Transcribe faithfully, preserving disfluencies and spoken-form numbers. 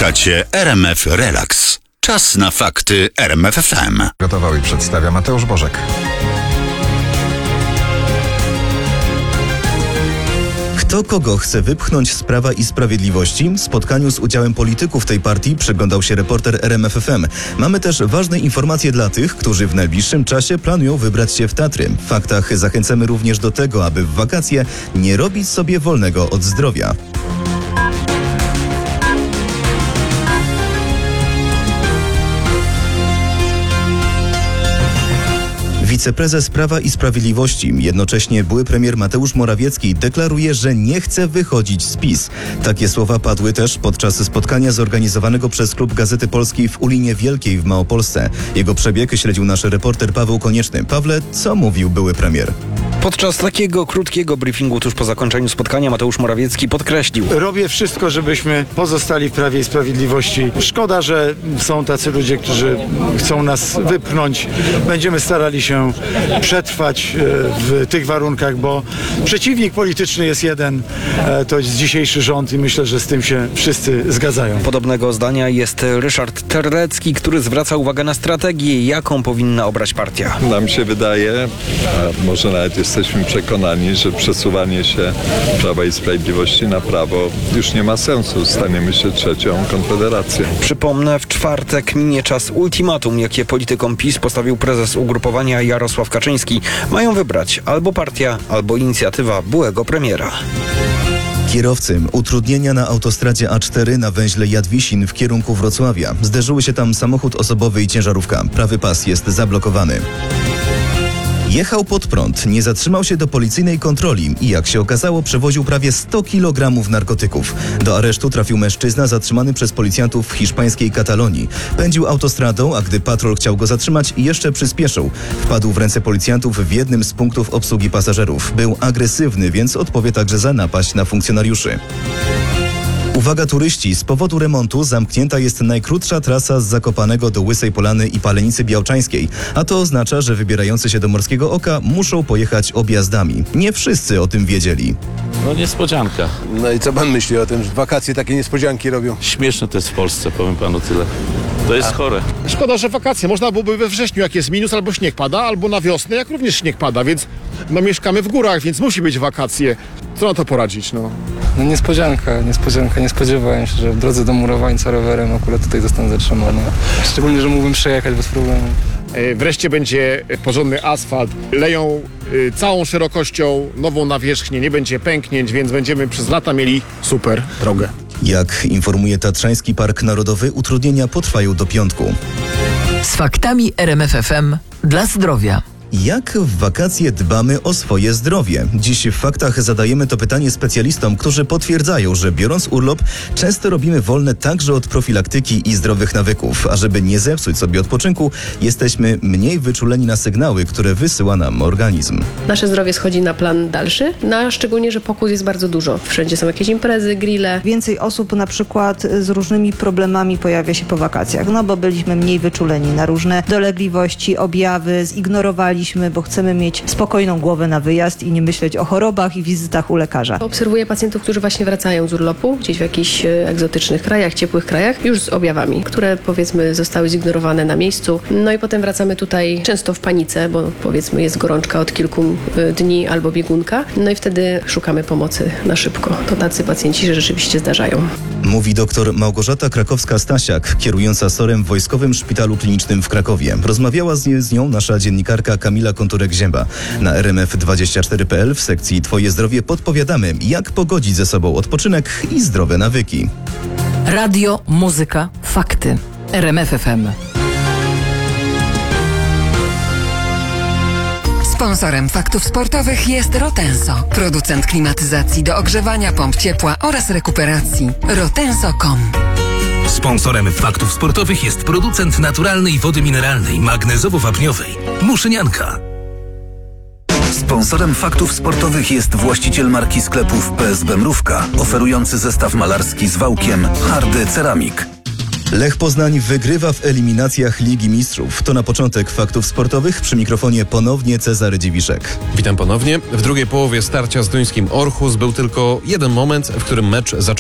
Słuchacie R M F Relax. Czas na fakty R M F F M. Gotował i przedstawia Mateusz Bożek. Kto kogo chce wypchnąć z Prawa i Sprawiedliwości? Spotkaniu z udziałem polityków tej partii przyglądał się reporter R M F F M. Mamy też ważne informacje dla tych, którzy w najbliższym czasie planują wybrać się w Tatry. W faktach zachęcamy również do tego, aby w wakacje nie robić sobie wolnego od zdrowia. Wiceprezes Prawa i Sprawiedliwości, jednocześnie były premier Mateusz Morawiecki, deklaruje, że nie chce wychodzić z PiS. Takie słowa padły też podczas spotkania zorganizowanego przez Klub Gazety Polskiej w Ulinie Wielkiej w Małopolsce. Jego przebieg śledził nasz reporter Paweł Konieczny. Pawle, co mówił były premier? Podczas takiego krótkiego briefingu tuż po zakończeniu spotkania Mateusz Morawiecki podkreślił: robię wszystko, żebyśmy pozostali w Prawie i Sprawiedliwości. Szkoda, że są tacy ludzie, którzy chcą nas wypchnąć. Będziemy starali się przetrwać w tych warunkach, bo przeciwnik polityczny jest jeden, to jest dzisiejszy rząd i myślę, że z tym się wszyscy zgadzają. Podobnego zdania jest Ryszard Terlecki, który zwraca uwagę na strategię, jaką powinna obrać partia. Nam się wydaje, a może nawet jesteśmy przekonani, że przesuwanie się Prawa i Sprawiedliwości na prawo już nie ma sensu. Staniemy się trzecią konfederacją. Przypomnę, w czwartek minie czas ultimatum, jakie politykom PiS postawił prezes ugrupowania Jarosław Kaczyński. Mają wybrać albo partia, albo inicjatywa byłego premiera. Kierowcy. Utrudnienia na autostradzie A cztery na węźle Jadwisin w kierunku Wrocławia. Zderzyły się tam samochód osobowy i ciężarówka. Prawy pas jest zablokowany. Jechał pod prąd, nie zatrzymał się do policyjnej kontroli i jak się okazało, przewoził prawie sto kilogramów narkotyków. Do aresztu trafił mężczyzna zatrzymany przez policjantów w hiszpańskiej Katalonii. Pędził autostradą, a gdy patrol chciał go zatrzymać, jeszcze przyspieszył. Wpadł w ręce policjantów w jednym z punktów obsługi pasażerów. Był agresywny, więc odpowie także za napaść na funkcjonariuszy. Uwaga turyści, z powodu remontu zamknięta jest najkrótsza trasa z Zakopanego do Łysej Polany i Palenicy Białczańskiej, a to oznacza, że wybierający się do Morskiego Oka muszą pojechać objazdami. Nie wszyscy o tym wiedzieli. No niespodzianka. No i co pan myśli o tym, że wakacje takie niespodzianki robią? Śmieszne to jest w Polsce, powiem panu tyle. To jest chore. Szkoda, że wakacje. Można byłoby we wrześniu, jak jest minus, albo śnieg pada, albo na wiosnę, jak również śnieg pada, więc no mieszkamy w górach, więc musi być wakacje. Co na to poradzić, no? No niespodzianka, niespodzianka. Nie spodziewałem się, że w drodze do Murowańca rowerem akurat tutaj zostanę zatrzymany. Szczególnie, że mógłbym przejechać bez problemu. Wreszcie będzie porządny asfalt. Leją całą szerokością nową nawierzchnię, nie będzie pęknięć, więc będziemy przez lata mieli super drogę. Jak informuje Tatrzański Park Narodowy, utrudnienia potrwają do piątku. Z faktami R M F F M dla zdrowia. Jak w wakacje dbamy o swoje zdrowie? Dziś w faktach zadajemy to pytanie specjalistom, którzy potwierdzają, że biorąc urlop, często robimy wolne także od profilaktyki i zdrowych nawyków. A żeby nie zepsuć sobie odpoczynku, jesteśmy mniej wyczuleni na sygnały, które wysyła nam organizm. Nasze zdrowie schodzi na plan dalszy, no a szczególnie, że pokus jest bardzo dużo. Wszędzie są jakieś imprezy, grille. Więcej osób na przykład z różnymi problemami pojawia się po wakacjach, no bo byliśmy mniej wyczuleni na różne dolegliwości, objawy, zignorowali, bo chcemy mieć spokojną głowę na wyjazd i nie myśleć o chorobach i wizytach u lekarza. Obserwuję pacjentów, którzy właśnie wracają z urlopu, gdzieś w jakichś egzotycznych krajach, ciepłych krajach, już z objawami, które powiedzmy zostały zignorowane na miejscu. No i potem wracamy tutaj często w panice, bo powiedzmy jest gorączka od kilku dni albo biegunka. No i wtedy szukamy pomocy na szybko. To tacy pacjenci się rzeczywiście zdarzają. Mówi doktor Małgorzata Krakowska-Stasiak, kierująca sorem w Wojskowym Szpitalu Klinicznym w Krakowie. Rozmawiała z, z nią nasza dziennikarka Kamila Konturek-Zięba. Na R M F dwadzieścia cztery kropka p l w sekcji Twoje zdrowie podpowiadamy, jak pogodzić ze sobą odpoczynek i zdrowe nawyki. Radio, muzyka, fakty. R M F F M. Sponsorem faktów sportowych jest Rotenso, producent klimatyzacji do ogrzewania, pomp ciepła oraz rekuperacji. rotenso kropka com. Sponsorem faktów sportowych jest producent naturalnej wody mineralnej magnezowo-wapniowej Muszynianka. Sponsorem faktów sportowych jest właściciel marki sklepów P S B Mrówka, oferujący zestaw malarski z wałkiem Hardy Ceramik. Lech Poznań wygrywa w eliminacjach Ligi Mistrzów. To na początek faktów sportowych. Przy mikrofonie ponownie Cezary Dziwiszek. Witam ponownie. W drugiej połowie starcia z duńskim Orhus był tylko jeden moment, w którym mecz zaczął